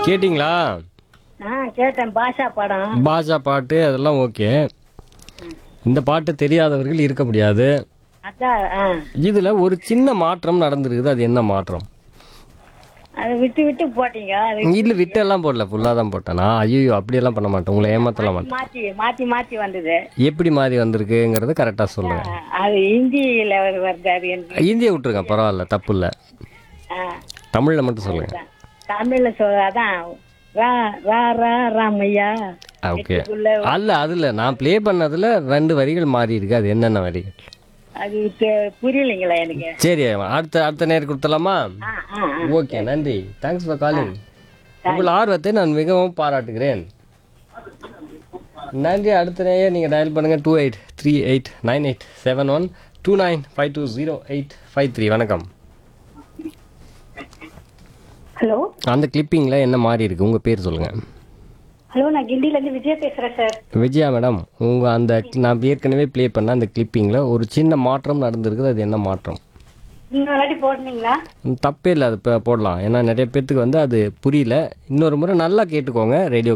கேட்டிங்களா? கேட்டேன். பாஷா படம். பாஷா பாட்டு அதெல்லாம் ஓகே. இந்த பாட்டு தெரியாதவர்கள் இருக்க முடியாது. அதான். இதுல ஒரு சின்ன மாற்றம் நடந்திருக்குது. அது என்ன மாற்றம்? அது விட்டு விட்டு போட்டீங்க. அது இல்ல விட்டெல்லாம் போடல, ஃபுல்லா தான் போட்டேன் நான். ஐயோ அப்படியெல்லாம் பண்ண மாட்டேன், உங்களை ஏமாத்தலாம் மாட்டேன். மாத்தி மாத்தி மாத்தி வந்தது. எப்படி மாறி வந்திருக்குங்கிறது கரெக்டா சொல்லுங்க. அது ஹிந்தியில வருது. அது எனக்கு இந்தியை விட்டுருங்க, பரவாயில்ல, தப்பு இல்லை. ஆ, தமிழ்ல மட்டும் சொல்லுங்க. அதான். தமிழ்ல அதான் ரா ரா ரா ராமையா. ஓகே. எட்டுக்குள்ள அல்ல அதுல நான் ப்ளே பண்ணதுல 2 வரிகள் மாறி இருக்கு. அது என்னென்ன வரிகள்? அது புரியலைங்களா எனக்கு. சரி, அடுத்த நேரம் கொடுத்துடலாமா? ஆ, ஆ, ஆ. ஓகே, நன்றி. Thanks for calling. உங்கள் ஆர்வத்தை நான் மிகவும் பாராட்டுகிறேன். நன்றி. அடுத்த நேரம் நீங்கள் டயல் பண்ணுங்கள் 2838987129520853. வணக்கம். ஹலோ அந்த கிளிப்பிங்கில் என்ன மாறி இருக்கு? உங்கள் பேர் சொல்லுங்கள். ஹலோ, நான் கிண்டிலேருந்து விஜயா பேசுறேன் சார். விஜயா மேடம், உங்கள் அந்த நான் ஏற்கனவே ப்ளே பண்ண அந்த கிளிப்பிங்கில் ஒரு சின்ன மாற்றம் நடந்திருக்குது. அது என்ன மாற்றம்? இன்னொரு வாட்டி போடுனீங்களா? தப்பே இல்லை, அது போடலாம். ஏன்னா நிறைய பேர்த்துக்கு வந்து அது புரியல. இன்னொரு முறை நல்லா கேட்டுக்கோங்க ரேடியோ